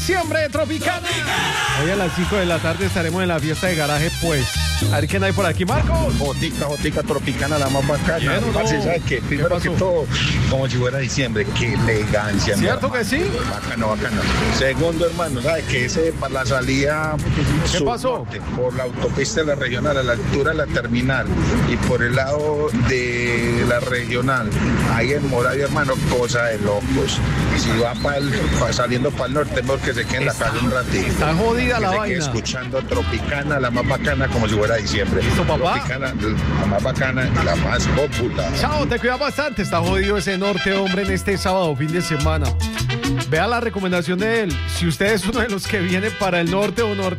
diciembre de Tropicana. Hoy a las 5 de la tarde estaremos en la fiesta de garaje, pues. A ver quién hay por aquí, Marcos. Jotica Tropicana, la más bacana. Bien, ¿no? ¿Sabe qué? Primero que todo, como si fuera diciembre, qué elegancia. ¿Cierto que sí? Bacano. Segundo, hermano, ¿sabe qué? Ese para la salida ¿Qué pasó? por la autopista de la regional, a la altura de la terminal, y por el lado de la regional, ahí en Moravia, hermano, cosa de locos. Si va saliendo para el norte, mejor que se quede en la calle un ratito. Está jodida la Que se vaina. quede escuchando Tropicana, la más bacana, como si fuera diciembre. ¿Listo, papá? Tropicana, la más bacana, la más popular. Chao, te cuidas bastante. Está jodido ese norte, hombre, en este sábado, fin de semana. Vea la recomendación de él. Si usted es uno de los que viene para el norte o norte,